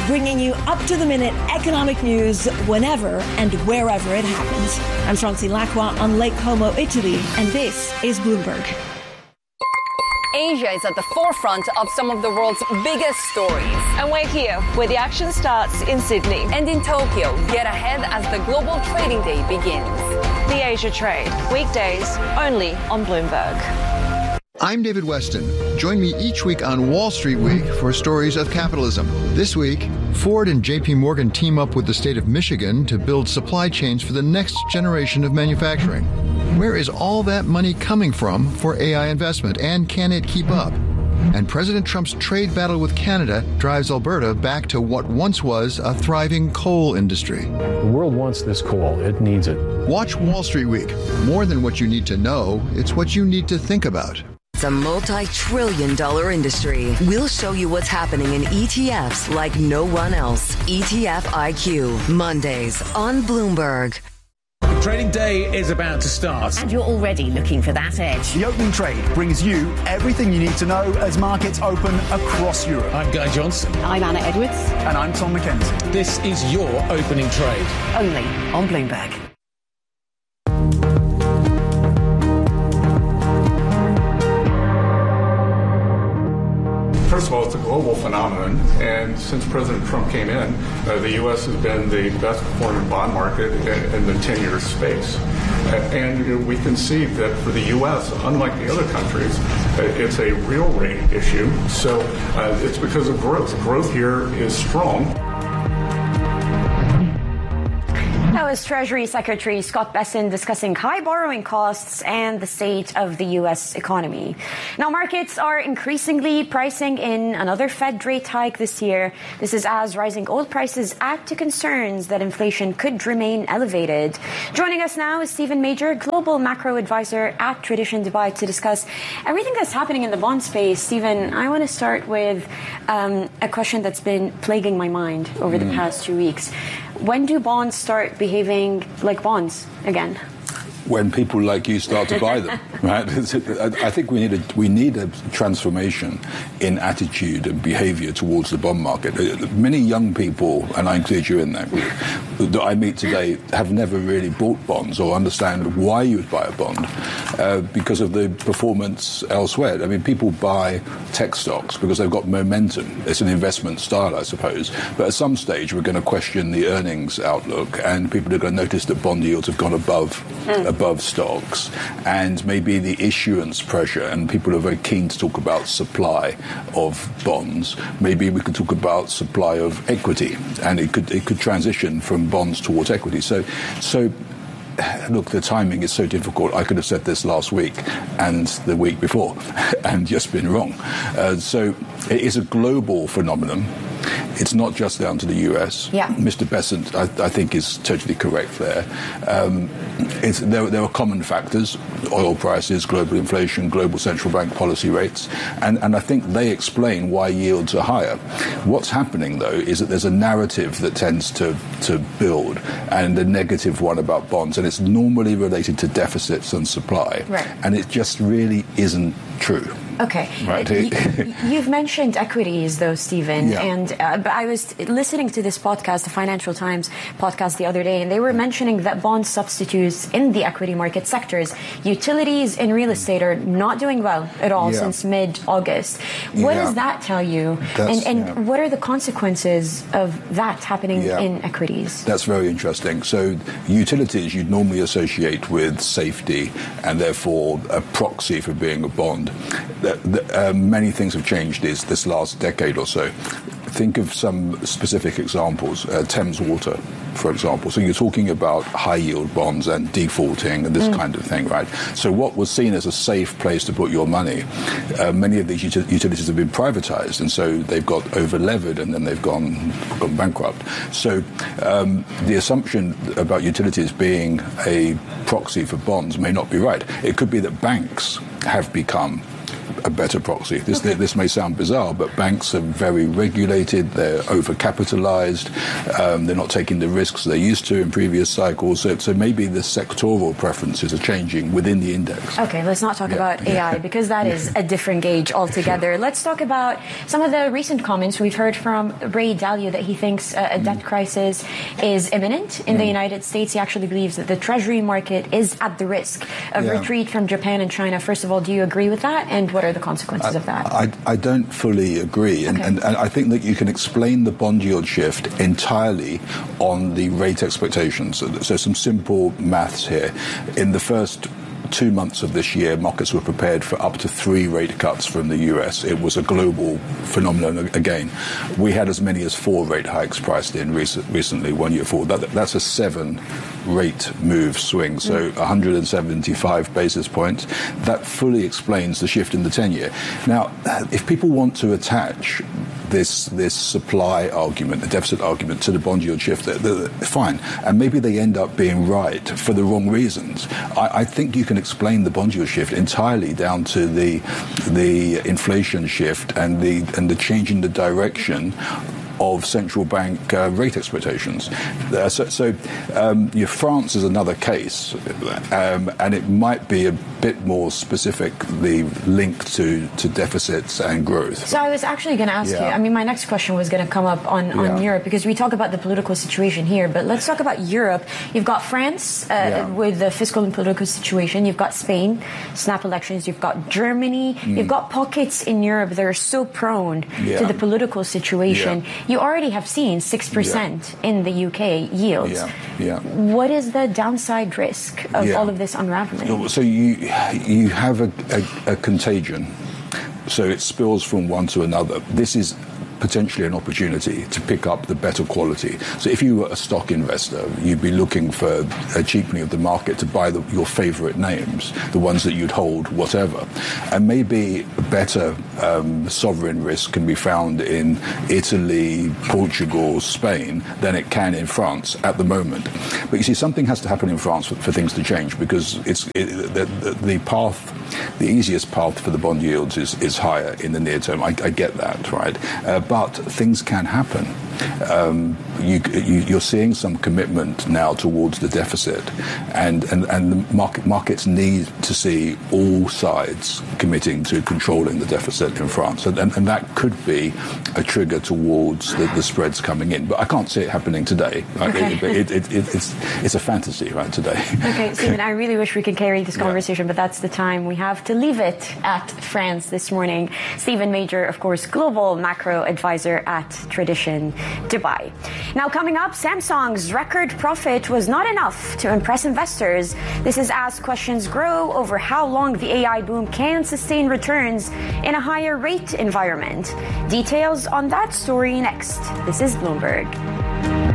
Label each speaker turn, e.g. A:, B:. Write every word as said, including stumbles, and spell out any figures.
A: bringing you up-to-the-minute economic news whenever and wherever it happens. I'm Chauncey Lacqua on Lake Como, Italy, and this is Bloomberg.
B: Asia is at the forefront of some of the world's biggest stories.
C: And we're here where the action starts in Sydney.
B: And in Tokyo, get ahead as the global trading day begins.
C: The Asia Trade, weekdays only on Bloomberg.
D: I'm David Weston. Join me each week on Wall Street Week for stories of capitalism. This week, Ford and J P Morgan team up with the state of Michigan to build supply chains for the next generation of manufacturing. Where is all that money coming from for A I investment, and can it keep up? And President Trump's trade battle with Canada drives Alberta back to what once was a thriving coal industry.
E: The world wants this coal. It needs it.
D: Watch Wall Street Week. More than what you need to know, it's what you need to think about.
F: It's a multi-trillion dollar industry. We'll show you what's happening in E T Fs like no one else. E T F I Q, Mondays on Bloomberg.
G: Trading day is about to start.
H: And you're already looking for that edge.
I: The opening trade brings you everything you need to know as markets open across Europe.
G: I'm Guy Johnson.
H: I'm Anna Edwards.
I: And I'm Tom McKenzie.
G: This is your opening trade.
H: Only on Bloomberg.
J: First of all, it's a global phenomenon, and since President Trump came in, uh, the U S has been the best performing bond market in, in the ten-year space. Uh, and you know, we can see that for the U S, unlike the other countries, uh, it's a real rate issue. So uh, it's because of growth. Growth here is strong.
K: That was Treasury Secretary Scott Bessent discussing high borrowing costs and the state of the U S economy. Now, markets are increasingly pricing in another Fed rate hike this year. This is as rising oil prices add to concerns that inflation could remain elevated. Joining us now is Stephen Major, Global Macro Advisor at Tradition Dubai, to discuss everything that's happening in the bond space. Stephen, I want to start with um, a question that's been plaguing my mind over mm. the past two weeks. When do bonds start behaving like bonds again?
L: When people like you start to buy them, right? I think we need a we need a transformation in attitude and behaviour towards the bond market. Many young people, and I include you in that group, that I meet today have never really bought bonds or understand why you would buy a bond uh, because of the performance elsewhere. I mean, people buy tech stocks because they've got momentum. It's an investment style, I suppose. But at some stage, we're going to question the earnings outlook, and people are going to notice that bond yields have gone above. Mm. above stocks, and maybe the issuance pressure, and people are very keen to talk about supply of bonds. Maybe we could talk about supply of equity, and it could it could transition from bonds towards equity. So, so. Look, the timing is so difficult. I could have said this last week and the week before and just been wrong. Uh, so it is a global phenomenon. It's not just down to the U S.
K: Yeah.
L: Mister Bessent, I, I think, is totally correct there. Um, it's, there. There are common factors: oil prices, global inflation, global central bank policy rates, and, and I think they explain why yields are higher. What's happening, though, is that there's a narrative that tends to, to build, and a negative one about bonds, and it's normally related to deficits and supply.
K: Right.
L: And it just really isn't true.
K: Okay.
L: Right.
K: You, you've mentioned equities, though, Stephen,
L: yeah.
K: and uh, but I was listening to this podcast, the Financial Times podcast, the other day, and they were mentioning that bond substitutes in the equity market sectors, utilities and real estate, are not doing well at all yeah. since mid-August. What yeah. does that tell you? That's, and and yeah. what are the consequences of that happening yeah. in equities?
L: That's very interesting. So utilities you'd normally associate with safety and therefore a proxy for being a bond. The, the, uh, many things have changed this, this last decade or so. Think of some specific examples. Uh, Thames Water, for example. So you're talking about high-yield bonds and defaulting and this mm. kind of thing, right? So what was seen as a safe place to put your money, uh, many of these util- utilities have been privatized, and so they've got over-levered and then they've gone, gone bankrupt. So um, the assumption about utilities being a proxy for bonds may not be right. It could be that banks have become a better proxy. This okay. this may sound bizarre, but banks are very regulated. They're overcapitalized. Um, they're not taking the risks they used to in previous cycles. So, so maybe the sectoral preferences are changing within the index.
K: Okay, let's not talk yeah. about A I because that is a different gauge altogether. Sure. Let's talk about some of the recent comments we've heard from Ray Dalio that he thinks uh, a debt mm. crisis is imminent in mm. the United States. He actually believes that the Treasury market is at the risk of yeah. retreat from Japan and China. First of all, do you agree with that? And what are the consequences
L: I,
K: of that?
L: I, I don't fully agree. And, okay. and, and I think that you can explain the bond yield shift entirely on the rate expectations. So, so some simple maths here. In the first two months of this year, markets were prepared for up to three rate cuts from the U S. It was a global phenomenon again. We had as many as four rate hikes priced in recent, recently, one year forward. That, that's a seven rate move swing, so mm. one hundred seventy-five basis points. That fully explains the shift in the ten-year. Now, if people want to attach this this supply argument, the deficit argument, to the bond yield shift, they're, they're fine. And maybe they end up being right for the wrong reasons. I, I think you can explain the bond yield shift entirely down to the the inflation shift and the and the change in the direction of central bank uh, rate expectations. Uh, so so um, you know, France is another case, um, and it might be a bit more specifically linked to, to deficits and growth.
K: So I was actually going to ask yeah. you, I mean, my next question was going to come up on, on yeah. Europe, because we talk about the political situation here, but let's talk about Europe. You've got France uh, yeah. with the fiscal and political situation. You've got Spain, snap elections. You've got Germany. Mm. You've got pockets in Europe that are so prone
L: yeah.
K: to the political situation. Yeah. You already have seen six percent yeah. in the U K yields.
L: Yeah. Yeah.
K: What is the downside risk of yeah. all of this unraveling?
L: So you you have a, a, a contagion. So it spills from one to another. This is potentially an opportunity to pick up the better quality. So if you were a stock investor, you'd be looking for a cheapening of the market to buy the, your favorite names, the ones that you'd hold, whatever. And maybe better um, sovereign risk can be found in Italy, Portugal, Spain than it can in France at the moment. But you see, something has to happen in France for, for things to change, because it's it, the, the, the path, the easiest path for the bond yields is, is higher in the near term. I, I get that, right? Uh, But things can happen. Um, you, you, you're seeing some commitment now towards the deficit, and, and, and the market, markets need to see all sides committing to controlling the deficit in France. And, and, and that could be a trigger towards the, the spreads coming in. But I can't see it happening today. Right?
K: Okay.
L: It, it, it, it's, it's a fantasy right today.
K: Okay, Stephen, I really wish we could carry this conversation, yeah. but that's the time we have to leave it at France this morning. Stephen Major, of course, global macro advisor at Tradition Dubai. Now, coming up, Samsung's record profit was not enough to impress investors. This is as questions grow over how long the A I boom can sustain returns in a higher rate environment. Details on that story next. This is Bloomberg.